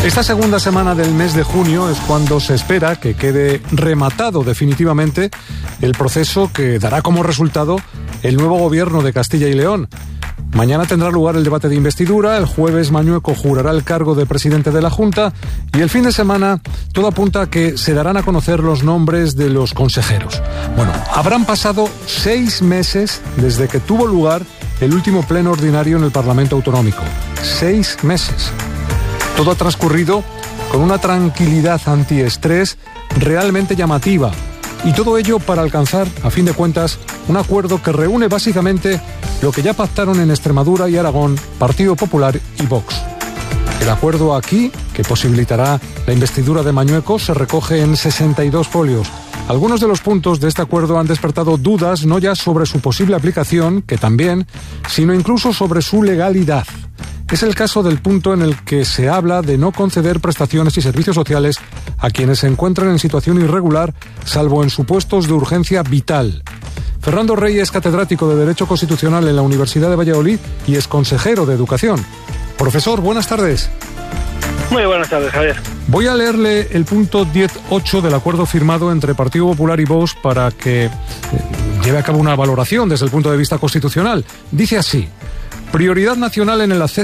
Esta segunda semana del mes de junio es cuando se espera que quede rematado definitivamente el proceso que dará como resultado el nuevo gobierno de Castilla y León. Mañana tendrá lugar el debate de investidura, el jueves Mañueco jurará el cargo de presidente de la Junta y el fin de semana todo apunta a que se darán a conocer los nombres de los consejeros. Bueno, habrán pasado 6 meses desde que tuvo lugar el último pleno ordinario en el Parlamento Autonómico. 6 meses. Todo ha transcurrido con una tranquilidad antiestrés realmente llamativa. Y todo ello para alcanzar, a fin de cuentas, un acuerdo que reúne básicamente lo que ya pactaron en Extremadura y Aragón, Partido Popular y Vox. El acuerdo aquí, que posibilitará la investidura de Mañueco, se recoge en 62 folios. Algunos de los puntos de este acuerdo han despertado dudas no ya sobre su posible aplicación, que también, sino incluso sobre su legalidad. Es el caso del punto en el que se habla de no conceder prestaciones y servicios sociales a quienes se encuentran en situación irregular, salvo en supuestos de urgencia vital. Fernando Rey es catedrático de Derecho Constitucional en la Universidad de Valladolid y es consejero de Educación. Profesor, buenas tardes. Muy buenas tardes, Javier. Voy a leerle el punto 10.8 del acuerdo firmado entre Partido Popular y Vox para que lleve a cabo una valoración desde el punto de vista constitucional. Dice así: prioridad nacional en el acceso